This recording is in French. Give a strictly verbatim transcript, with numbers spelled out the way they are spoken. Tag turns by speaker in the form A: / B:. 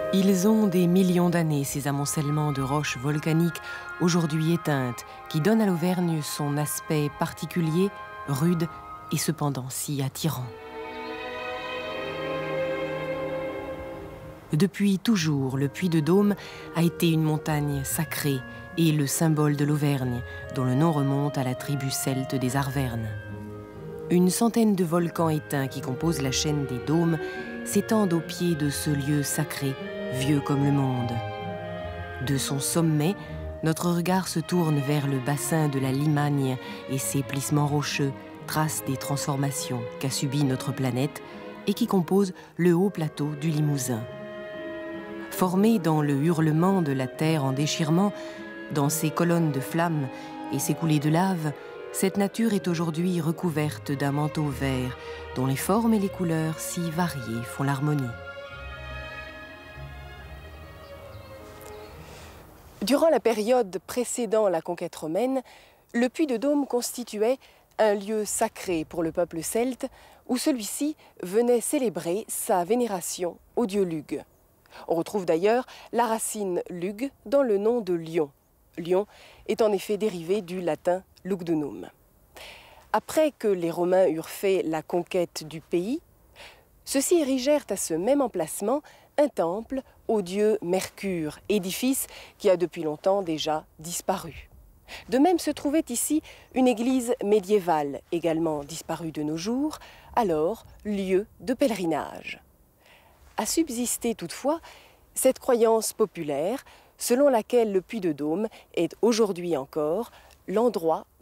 A: Ils ont des millions d'années, ces amoncellements de roches volcaniques aujourd'hui éteintes, qui donnent à l'Auvergne son aspect particulier, rude et cependant si attirant. Depuis toujours, le Puy-de-Dôme a été une montagne sacrée et le symbole de l'Auvergne, dont le nom remonte à la tribu celte des Arvernes. Une centaine de volcans éteints qui composent la chaîne des Dômes s'étendent au pied de ce lieu sacré, vieux comme le monde. De son sommet, notre regard se tourne vers le bassin de la Limagne et ses plissements rocheux, traces des transformations qu'a subies notre planète et qui composent le haut plateau du Limousin. Formé dans le hurlement de la terre en déchirement, dans ses colonnes de flammes et ses coulées de lave, cette nature est aujourd'hui recouverte d'un manteau vert dont les formes et les couleurs si variées font l'harmonie.
B: Durant la période précédant la conquête romaine, le Puy-de-Dôme constituait un lieu sacré pour le peuple celte où celui-ci venait célébrer sa vénération au dieu Lugh. On retrouve d'ailleurs la racine Lugh dans le nom de Lion. Lion est en effet dérivé du latin Lugdunum. Après que les Romains eurent fait la conquête du pays, ceux-ci érigèrent à ce même emplacement un temple au dieu Mercure, édifice qui a depuis longtemps déjà disparu. De même se trouvait ici une église médiévale, également disparue de nos jours, alors lieu de pèlerinage. A subsisté toutefois cette croyance populaire selon laquelle le Puy-de-Dôme est aujourd'hui encore l'endroit